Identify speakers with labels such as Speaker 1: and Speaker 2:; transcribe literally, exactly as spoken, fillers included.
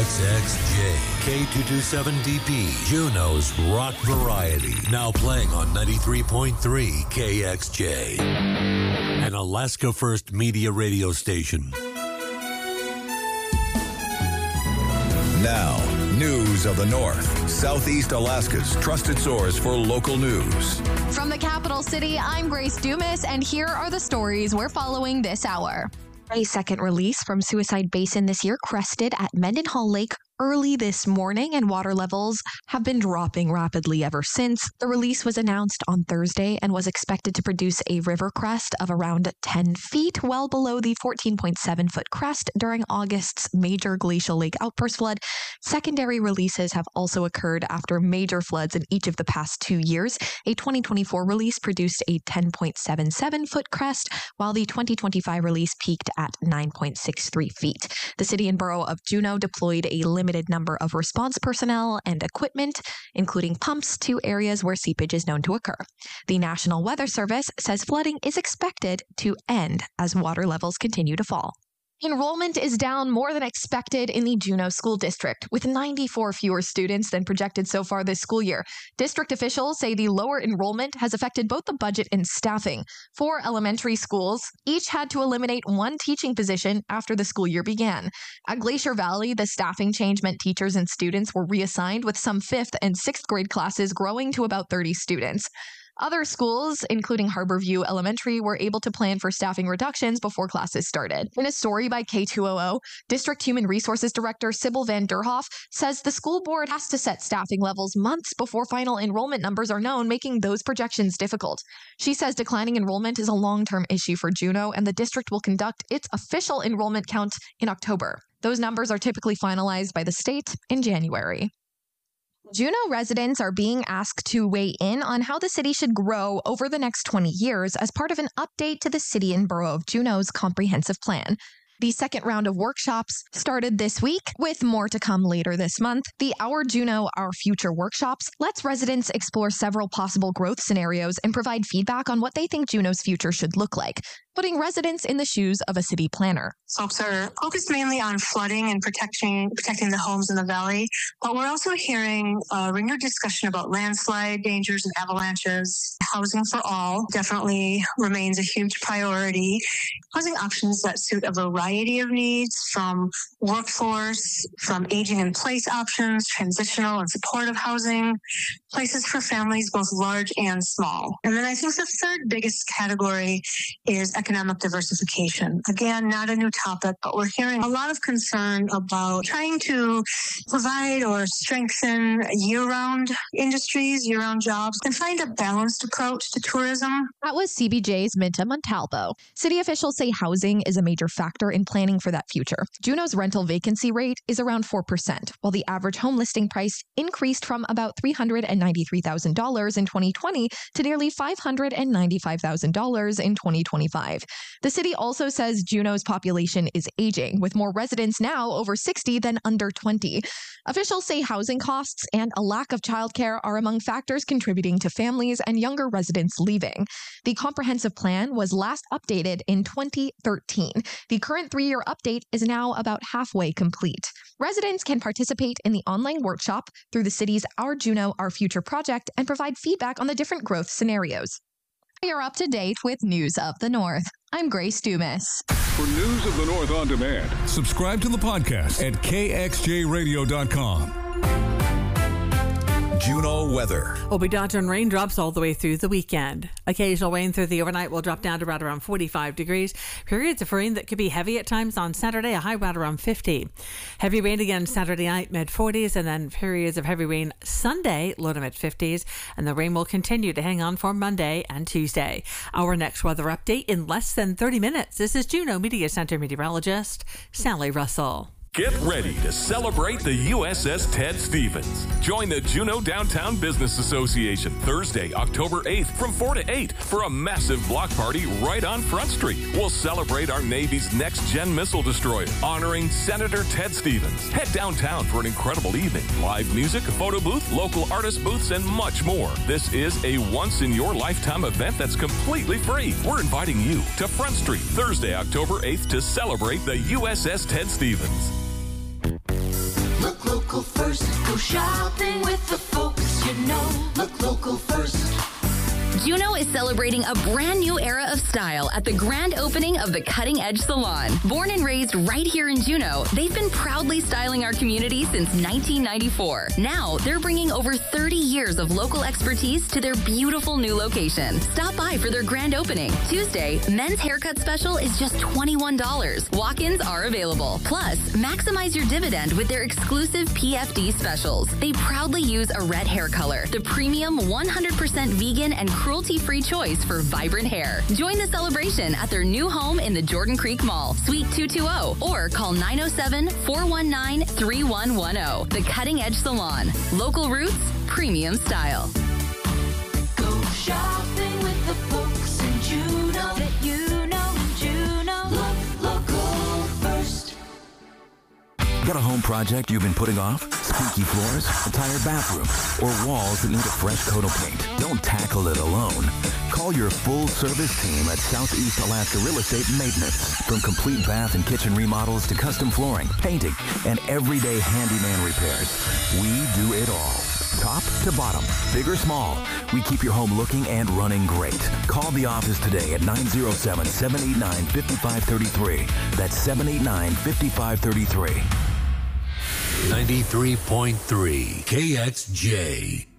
Speaker 1: X X J, K two twenty-seven D P, Juneau's rock variety. Now playing on ninety-three point three K X J, an Alaska First Media radio station.
Speaker 2: Now, news of the North, Southeast Alaska's trusted source for local news.
Speaker 3: From the capital city, I'm Grace Dumas, and here are the stories we're following this hour. A second release from Suicide Basin this year crested at Mendenhall Lake early this morning, and water levels have been dropping rapidly ever since. The release was announced on Thursday and was expected to produce a river crest of around ten feet, well below the fourteen point seven foot crest during August's major glacial lake outburst flood. Secondary releases have also occurred after major floods in each of the past two years. A twenty twenty-four release produced a ten point seven seven foot crest, while the twenty twenty-five release peaked at nine point six three feet. The city and borough of Juneau deployed a limited number of response personnel and equipment, including pumps, to areas where seepage is known to occur. The National Weather Service says flooding is expected to end as water levels continue to fall. Enrollment is down more than expected in the Juneau School District, with ninety-four fewer students than projected so far this school year. District officials say the lower enrollment has affected both the budget and staffing. Four elementary schools each had to eliminate one teaching position after the school year began. At Glacier Valley, the staffing change meant teachers and students were reassigned, with some fifth and sixth grade classes growing to about thirty students. Other schools, including Harborview Elementary, were able to plan for staffing reductions before classes started. In a story by K two hundred, District Human Resources Director Sybil Van Derhoff says the school board has to set staffing levels months before final enrollment numbers are known, making those projections difficult. She says declining enrollment is a long-term issue for Juneau, and the district will conduct its official enrollment count in October. Those numbers are typically finalized by the state in January. Juneau residents are being asked to weigh in on how the city should grow over the next twenty years as part of an update to the city and borough of Juneau's comprehensive plan. The second round of workshops started this week, with more to come later this month. The Our Juneau, Our Future workshops lets residents explore several possible growth scenarios and provide feedback on what they think Juneau's future should look like, putting residents in the shoes of a city planner.
Speaker 4: Folks are focused mainly on flooding and protecting protecting the homes in the valley, but we're also hearing a renewed discussion about landslide dangers and avalanches. Housing for all definitely remains a huge priority. Housing options that suit a variety of needs, from workforce, from aging in place options, transitional and supportive housing, places for families both large and small. And then I think the third biggest category is economic diversification. Again, not a new topic, but we're hearing a lot of concern about trying to provide or strengthen year-round industries, year-round jobs, and find a balanced approach to tourism.
Speaker 3: That was C B J's Minta Montalvo. City officials say housing is a major factor in planning for that future. Juneau's rental vacancy rate is around four percent, while the average home listing price increased from about three hundred ninety-three thousand dollars in twenty twenty to nearly five hundred ninety-five thousand dollars in twenty twenty-five. The city also says Juneau's population is aging, with more residents now over sixty than under twenty. Officials say housing costs and a lack of childcare are among factors contributing to families and younger residents leaving. The comprehensive plan was last updated in twenty thirteen. The current three-year update is now about halfway complete. Residents can participate in the online workshop through the city's Our Juneau, Our Future project and provide feedback on the different growth scenarios. You're up to date with News of the North. I'm Grace Dumas.
Speaker 5: For News of the North on demand, subscribe to the podcast at K X J radio dot com.
Speaker 2: Juneau weather.
Speaker 6: We'll be dodging raindrops all the way through the weekend. Occasional rain through the overnight will drop down to right around forty-five degrees. Periods of rain that could be heavy at times on Saturday, a high right around fifty. Heavy rain again Saturday night, mid forties, and then periods of heavy rain Sunday, low to mid fifties. And the rain will continue to hang on for Monday and Tuesday. Our next weather update in less than thirty minutes. This is Juneau Media Center meteorologist Sally Russell.
Speaker 7: Get ready to celebrate the U S S Ted Stevens. Join the Juneau Downtown Business Association Thursday, October eighth from four to eight for a massive block party right on Front Street. We'll celebrate our Navy's next-gen missile destroyer, honoring Senator Ted Stevens. Head downtown for an incredible evening. Live music, a photo booth, local artist booths, and much more. This is a once-in-your-lifetime event that's completely free. We're inviting you to Front Street Thursday, October eighth to celebrate the U S S Ted Stevens.
Speaker 8: local first. Go shopping with the folks you know. Look local first.
Speaker 9: Juno is celebrating a brand new era of style at the grand opening of the Cutting Edge Salon. Born and raised right here in Juneau, they've been proudly styling our community since nineteen ninety-four. Now, they're bringing over thirty years of local expertise to their beautiful new location. Stop by for their grand opening. Tuesday, men's haircut special is just twenty-one dollars. Walk-ins are available. Plus, maximize your dividend with their exclusive P F D specials. They proudly use a red hair color, the premium one hundred percent vegan and cruelty-free choice for vibrant hair. Join the celebration at their new home in the Jordan Creek Mall, Suite two twenty, or call nine oh seven, four one nine, three one one oh. The Cutting Edge Salon. Local roots, premium style.
Speaker 8: Go shopping with the folks in Juneau that you know, Juneau. Look local first.
Speaker 10: Got a home project you've been putting off? Squeaky floors, a tired bathroom, or walls that need a fresh coat of paint? Don't tackle it alone. Call your full-service team at Southeast Alaska Real Estate Maintenance. From complete bath and kitchen remodels to custom flooring, painting, and everyday handyman repairs, we do it all. Top to bottom, big or small, we keep your home looking and running great. Call the office today at nine oh seven, seven eight nine, five five three three. That's seven eight nine, five five three three.
Speaker 1: ninety-three point three K X J.